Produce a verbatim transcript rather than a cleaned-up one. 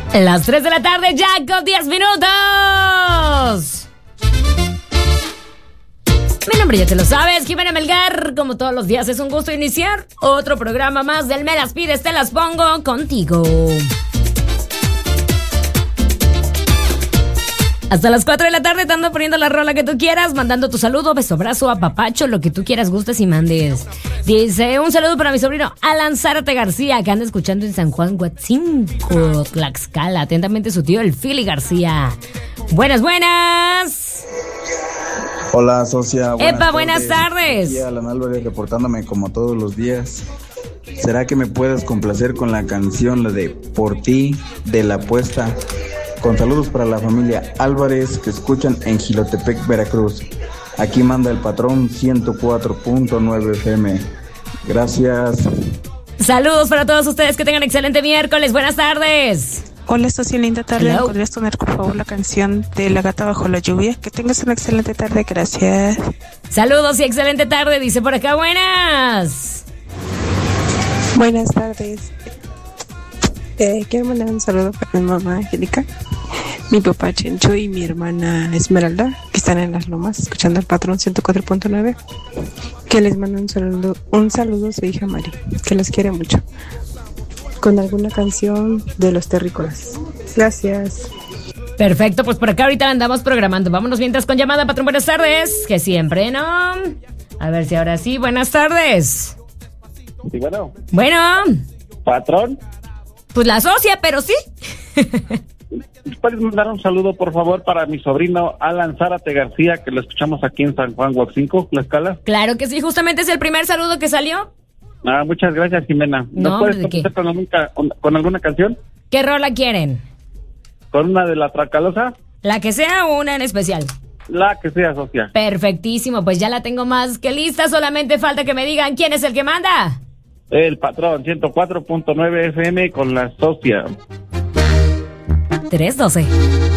Las tres de la tarde ya con diez minutos. Mi nombre ya te lo sabes, Jimena Melgar. Como todos los días es un gusto iniciar otro programa más del Me las pides, te las pongo contigo. Hasta las cuatro de la tarde te ando poniendo la rola que tú quieras, mandando tu saludo, beso, abrazo, apapacho, lo que tú quieras, gustes y mandes. Dice, un saludo para mi sobrino Alan Zárate García, que anda escuchando en San Juan Huatzinco, Tlaxcala. Atentamente su tío, el Fili García. Buenas, buenas. Hola, socia. Buenas Epa, tardes. Buenas tardes. Aquí Alan Álvarez reportándome como todos los días. ¿Será que me puedes complacer con la canción, la de Por Ti, de La Apuesta? Con saludos para la familia Álvarez que escuchan en Jilotepec, Veracruz. Aquí manda el patrón ciento cuatro punto nueve F M. Gracias. Saludos para todos ustedes, que tengan excelente miércoles. Buenas tardes. Hola, socia, linda tarde. Hello. ¿Podrías poner, por favor, la canción de La Gata Bajo la Lluvia? Que tengas una excelente tarde, gracias. Saludos y excelente tarde, dice por acá. Buenas. Buenas tardes. Eh, quiero mandar un saludo para mi mamá Angélica, mi papá Chencho y mi hermana Esmeralda, que están en Las Lomas escuchando el patrón ciento cuatro punto nueve. Que les mando un saludo, un saludo a su hija Mari, que los quiere mucho. Con alguna canción de Los Terrícolas. Gracias. Perfecto, pues por acá ahorita la andamos programando. Vámonos mientras con llamada, patrón. Buenas tardes. Que siempre, ¿no? A ver si ahora sí. Buenas tardes. Sí, bueno. Bueno. Patrón. Pues la socia, pero sí. ¿Puedes mandar un saludo, por favor, para mi sobrino Alan Zárate García, que lo escuchamos aquí en San Juan Huatzinco, Tlaxcala? Claro que sí, justamente es el primer saludo que salió. Ah, muchas gracias, Jimena. ¿Nos no, puedes complacer con alguna, con alguna canción? ¿Qué rola quieren? ¿Con una de La Tracalosa? La que sea o una en especial. La que sea, socia. Perfectísimo, pues ya la tengo más que lista, solamente falta que me digan quién es el que manda. El patrón, ciento cuatro punto nueve F M con la socia. tres doce.